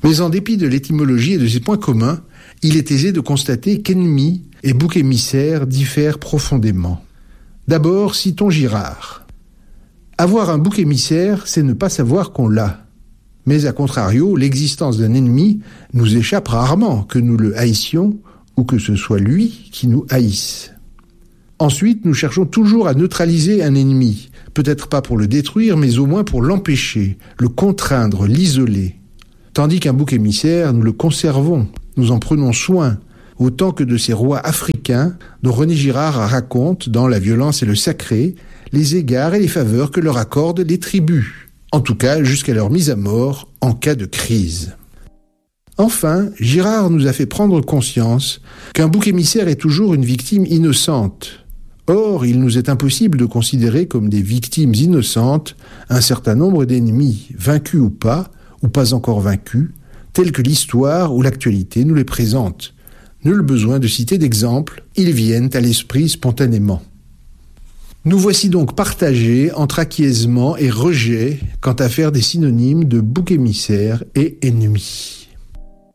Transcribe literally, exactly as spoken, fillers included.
Mais en dépit de l'étymologie et de ses points communs, il est aisé de constater qu'ennemi et bouc émissaire diffèrent profondément. D'abord, citons Girard. Avoir un bouc émissaire, c'est ne pas savoir qu'on l'a. Mais à contrario, l'existence d'un ennemi nous échappe rarement, que nous le haïssions ou que ce soit lui qui nous haïsse. Ensuite, nous cherchons toujours à neutraliser un ennemi, peut-être pas pour le détruire, mais au moins pour l'empêcher, le contraindre, l'isoler. Tandis qu'un bouc émissaire, nous le conservons, nous en prenons soin, autant que de ces rois africains dont René Girard raconte dans La violence et le sacré les égards et les faveurs que leur accordent les tribus, en tout cas jusqu'à leur mise à mort en cas de crise. Enfin, Girard nous a fait prendre conscience qu'un bouc émissaire est toujours une victime innocente. Or, il nous est impossible de considérer comme des victimes innocentes un certain nombre d'ennemis, vaincus ou pas, ou pas encore vaincus, tels que l'histoire ou l'actualité nous les présentent. Nul besoin de citer d'exemples, ils viennent à l'esprit spontanément. Nous voici donc partagés entre acquiescement et rejet quant à faire des synonymes de bouc émissaire et ennemi.